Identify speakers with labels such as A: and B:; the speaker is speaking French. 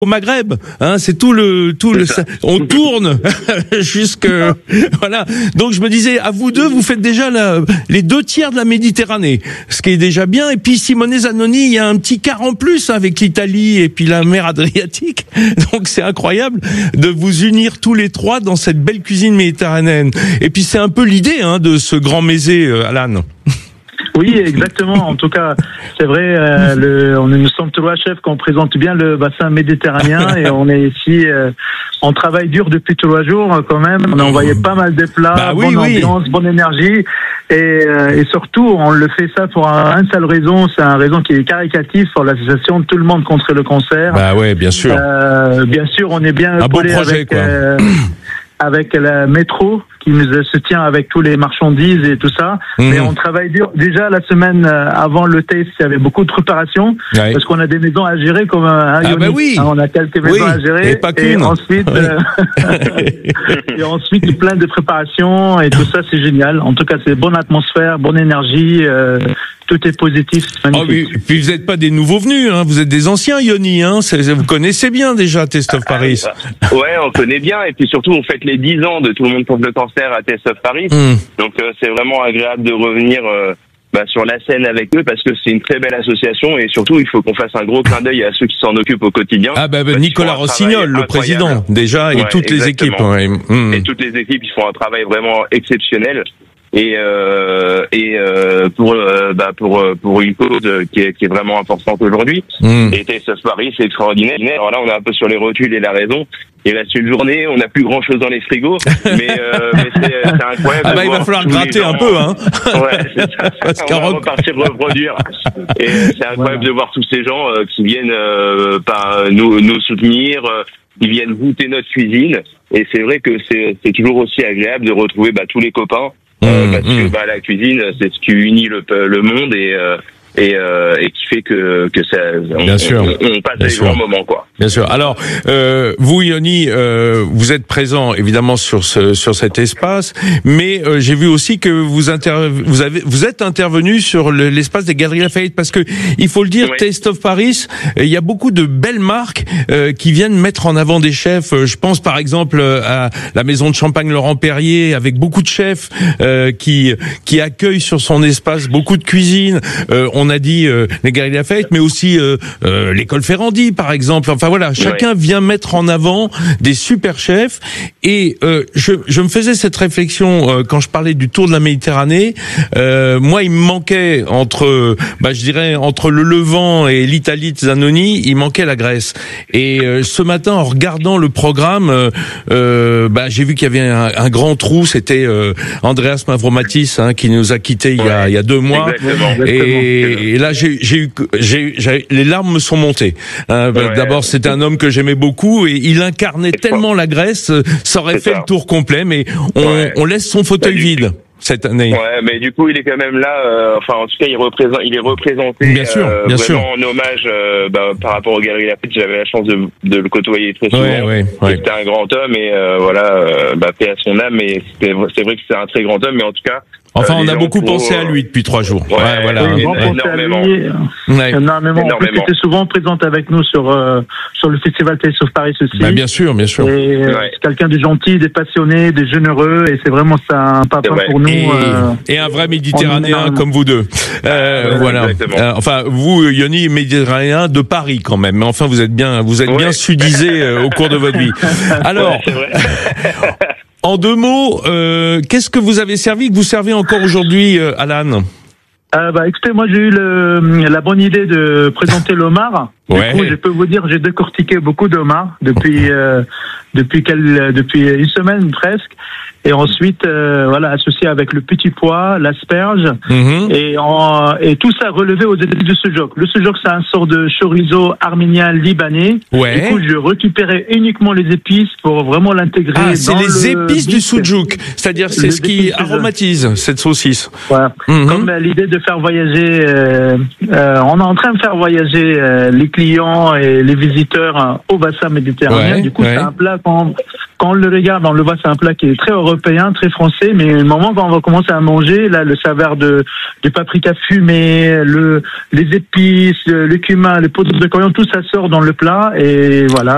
A: au Maghreb, hein, c'est on tourne jusque, voilà. Donc je me disais, à vous deux, vous faites déjà les 2/3 de la Méditerranée, ce qui est déjà bien. Et puis Simone Zanoni, il y a un petit quart en plus avec l'Italie et puis la mer Adriatique. Donc c'est incroyable de vous unir tous les trois dans cette belle cuisine méditerranéenne. Et puis c'est un peu l'idée, hein, de ce grand mésé, Alan.
B: Oui, exactement. En tout cas, c'est vrai, nous sommes 3 chefs qu'on présente bien le bassin méditerranéen et on est ici, on travaille dur depuis 3 jours quand même. On a envoyé pas mal de plats, bonne ambiance, bonne énergie et surtout, on le fait ça pour une seule raison, c'est une raison qui est caritative pour l'association Tout le monde contre le cancer.
A: Bah ouais, bien sûr.
B: Bien sûr, on est bien collé avec la métro qui nous soutient avec tous les marchandises et tout ça. Mais on travaille dur. Déjà, la semaine avant le test, il y avait beaucoup de préparation parce qu'on a des maisons à gérer comme on a quelques maisons à gérer. Et ensuite, plein de préparations et tout ça, c'est génial. En tout cas, c'est bonne atmosphère, bonne énergie. Tout est positif, c'est magnifique.
A: Oh, puis vous n'êtes pas des nouveaux venus, hein. Vous êtes des anciens, Yoni, hein. Vous connaissez bien déjà Taste of Paris.
C: Ouais, on connaît bien. Et puis surtout, on fête les 10 ans de Tout le monde contre le cancer à Taste of Paris. Donc c'est vraiment agréable de revenir sur la scène avec eux parce que c'est une très belle association et surtout il faut qu'on fasse un gros clin d'œil à ceux qui s'en occupent au quotidien.
A: Nicolas Rossignol, le président, déjà, et toutes les équipes.
C: Et toutes les équipes, ils font un travail vraiment exceptionnel. Et pour une cause qui est vraiment importante aujourd'hui. Et Taste of Paris, c'est extraordinaire. Alors là, on est un peu sur les rotules et la raison. Il reste une journée, on n'a plus grand chose dans les frigos, mais c'est incroyable.
A: Il va falloir gratter un peu, hein.
C: Ouais, c'est ça. On va repartir reproduire. Et c'est incroyable de voir tous ces gens qui viennent nous soutenir, qui viennent goûter notre cuisine. Et c'est vrai que c'est toujours aussi agréable de retrouver tous les copains. Parce que la cuisine, c'est ce qui unit le monde et qui fait que ça on passe des grands moments, quoi.
A: Bien sûr. Alors vous, Yoni, vous êtes présent évidemment sur cet espace, mais j'ai vu aussi que vous êtes intervenu sur l'espace des Galeries Lafayette parce que il faut le dire, Taste of Paris, il y a beaucoup de belles marques qui viennent mettre en avant des chefs. Je pense par exemple à la maison de champagne Laurent Perrier avec beaucoup de chefs qui accueillent sur son espace beaucoup de cuisine. On a dit les Galeries Lafayette, mais aussi l'école Ferrandi, par exemple. Enfin voilà, chacun vient mettre en avant des super chefs. Et je me faisais cette réflexion quand je parlais du Tour de la Méditerranée. Moi, il me manquait entre le Levant et l'Italie de Zanoni, il manquait la Grèce. Et ce matin, en regardant le programme, j'ai vu qu'il y avait un grand trou. C'était Andreas Mavromatis qui nous a quittés il y a 2 mois. Exactement. Et là, les larmes me sont montées. D'abord, c'était un homme que j'aimais beaucoup et il incarnait tellement la Grèce, ça aurait fait le tour complet, mais on laisse son fauteuil vide cette année.
C: Ouais, mais du coup, il est quand même là. En tout cas, il est représenté.
A: Bien sûr.
C: En hommage par rapport au Galeries Lafayette. J'avais la chance de le côtoyer très souvent. C'était un grand homme et paix à son âme. Mais c'est vrai que c'est un très grand homme, mais en tout cas.
A: On a beaucoup pensé à lui depuis 3 jours.
C: Énormément.
B: Énormément. En plus, il était souvent présent avec nous sur le festival Taste of Paris aussi.
A: Bien sûr. Et
B: c'est quelqu'un de gentil, de passionné, de généreux, et c'est vraiment ça un papa pour nous.
A: Et un vrai Méditerranéen comme vous deux. Voilà. Vous, Yoni, Méditerranéen de Paris quand même. Mais enfin, vous êtes bien sudisé au cours de votre vie. Alors.
C: C'est vrai.
A: En 2 mots, qu'est-ce que vous avez servi, que vous servez encore aujourd'hui, Alan?
B: Écoutez, moi j'ai eu la bonne idée de présenter l'homard. Du coup, je peux vous dire, j'ai décortiqué beaucoup d'homards depuis une semaine presque. Et ensuite, associé avec le petit pois, l'asperge, et tout ça relevé aux épices de soujok. Le soujok, c'est un sort de chorizo arménien libanais. Du coup, je récupérais uniquement les épices pour vraiment l'intégrer.
A: C'est les épices du soujok, c'est-à-dire c'est ce qui aromatise cette saucisse.
B: Voilà. Comme l'idée de faire voyager, on est en train de faire voyager les clients et les visiteurs au bassin méditerranéen. Du coup, c'est un plat quand on le regarde, on le voit, c'est un plat qui est très européen, très français, mais au moment quand on va commencer à manger, là, le saveur du paprika fumé, les épices, le cumin, les poudres de coriandre, tout ça sort dans le plat, et voilà.